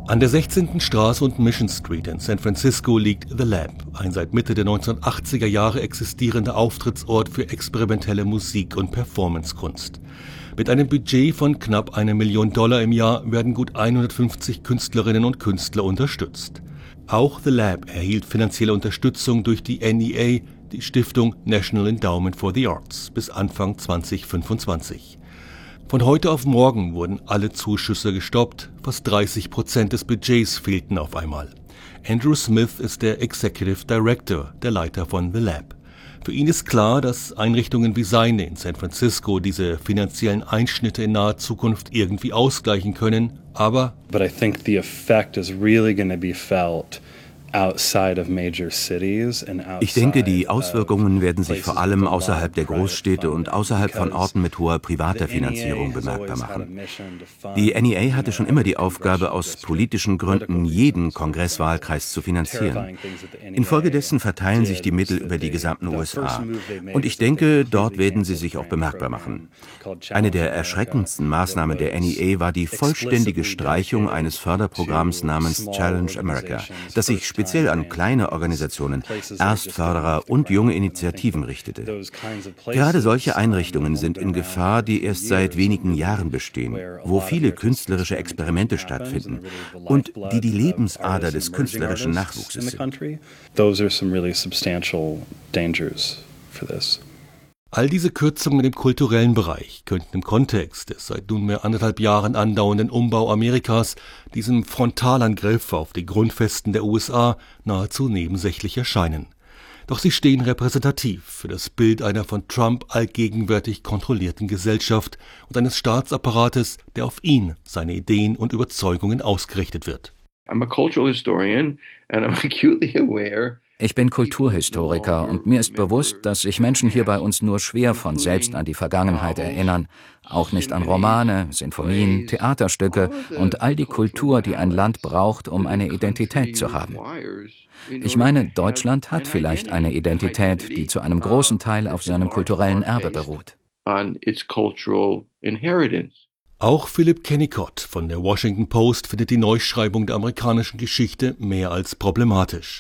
An der 16. Straße und Mission Street in San Francisco liegt The Lab, ein seit Mitte der 1980er Jahre existierender Auftrittsort für experimentelle Musik- und Performancekunst. Mit einem Budget von knapp $1 Million im Jahr werden gut 150 Künstlerinnen und Künstler unterstützt. Auch The Lab erhielt finanzielle Unterstützung durch die NEA, die Stiftung National Endowment for the Arts, bis Anfang 2025. Von heute auf morgen wurden alle Zuschüsse gestoppt, fast 30% des Budgets fehlten auf einmal. Andrew Smith ist der Executive Director, der Leiter von The Lab. Für ihn ist klar, dass Einrichtungen wie seine in San Francisco diese finanziellen Einschnitte in naher Zukunft irgendwie ausgleichen können, aber But I think the effect is really going to be felt outside of major cities and outside. Ich denke, die Auswirkungen werden sich vor allem außerhalb der Großstädte und außerhalb von Orten mit hoher privater Finanzierung bemerkbar machen. Die NEA hatte schon immer die Aufgabe, aus politischen Gründen jeden Kongresswahlkreis zu finanzieren. Infolgedessen verteilen sich die Mittel über die gesamten USA. Und ich denke, dort werden sie sich auch bemerkbar machen. Eine der erschreckendsten Maßnahmen der NEA war die vollständige Streichung eines Förderprogramms namens Challenge America, das sich speziell an kleine Organisationen, Erstförderer und junge Initiativen richtete. Gerade solche Einrichtungen sind in Gefahr, die erst seit wenigen Jahren bestehen, wo viele künstlerische Experimente stattfinden und die die Lebensader des künstlerischen Nachwuchses sind. All diese Kürzungen im kulturellen Bereich könnten im Kontext des seit nunmehr 1,5 Jahren andauernden Umbau Amerikas, diesem Frontalangriff auf die Grundfesten der USA, nahezu nebensächlich erscheinen. Doch sie stehen repräsentativ für das Bild einer von Trump allgegenwärtig kontrollierten Gesellschaft und eines Staatsapparates, der auf ihn, seine Ideen und Überzeugungen ausgerichtet wird. I'm a cultural historian and I'm acutely aware. Ich bin Kulturhistoriker und mir ist bewusst, dass sich Menschen hier bei uns nur schwer von selbst an die Vergangenheit erinnern, auch nicht an Romane, Sinfonien, Theaterstücke und all die Kultur, die ein Land braucht, um eine Identität zu haben. Ich meine, Deutschland hat vielleicht eine Identität, die zu einem großen Teil auf seinem kulturellen Erbe beruht. Auch Philip Kennicott von der Washington Post findet die Neuschreibung der amerikanischen Geschichte mehr als problematisch.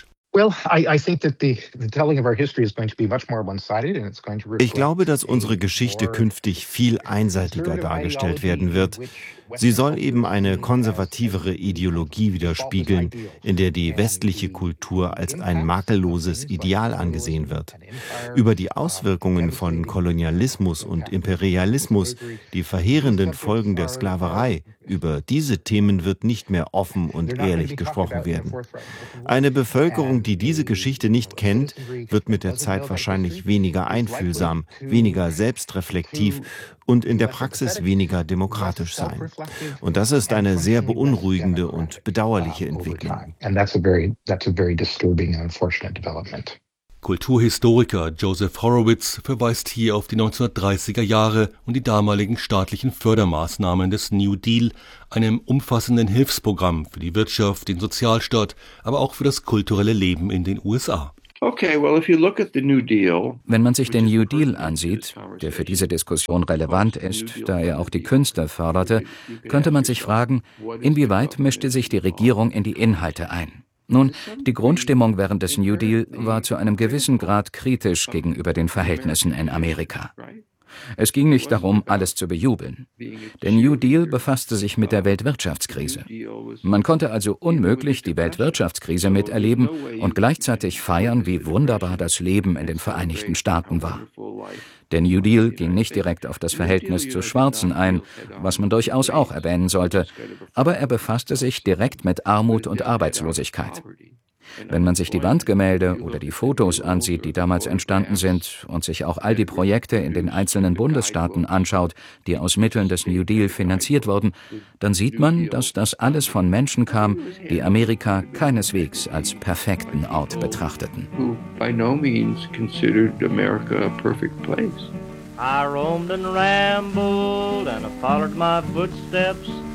Ich glaube, dass unsere Geschichte künftig viel einseitiger dargestellt werden wird. Sie soll eben eine konservativere Ideologie widerspiegeln, in der die westliche Kultur als ein makelloses Ideal angesehen wird. Über die Auswirkungen von Kolonialismus und Imperialismus, die verheerenden Folgen der Sklaverei, über diese Themen wird nicht mehr offen und ehrlich gesprochen werden. Eine Bevölkerung, die diese Geschichte nicht kennt, wird mit der Zeit wahrscheinlich weniger einfühlsam, weniger selbstreflektiv und in der Praxis weniger demokratisch sein. Und das ist eine sehr beunruhigende und bedauerliche Entwicklung. Kulturhistoriker Joseph Horowitz verweist hier auf die 1930er Jahre und die damaligen staatlichen Fördermaßnahmen des New Deal, einem umfassenden Hilfsprogramm für die Wirtschaft, den Sozialstaat, aber auch für das kulturelle Leben in den USA. Wenn man sich den New Deal ansieht, der für diese Diskussion relevant ist, da er auch die Künste förderte, könnte man sich fragen, inwieweit mischte sich die Regierung in die Inhalte ein? Nun, die Grundstimmung während des New Deal war zu einem gewissen Grad kritisch gegenüber den Verhältnissen in Amerika. Es ging nicht darum, alles zu bejubeln. Der New Deal befasste sich mit der Weltwirtschaftskrise. Man konnte also unmöglich die Weltwirtschaftskrise miterleben und gleichzeitig feiern, wie wunderbar das Leben in den Vereinigten Staaten war. Der New Deal ging nicht direkt auf das Verhältnis zu Schwarzen ein, was man durchaus auch erwähnen sollte, aber er befasste sich direkt mit Armut und Arbeitslosigkeit. Wenn man sich die Wandgemälde oder die Fotos ansieht, die damals entstanden sind, und sich auch all die Projekte in den einzelnen Bundesstaaten anschaut, die aus Mitteln des New Deal finanziert wurden, dann sieht man, dass das alles von Menschen kam, die Amerika keineswegs als perfekten Ort betrachteten. I roamed and rambled and I followed my footsteps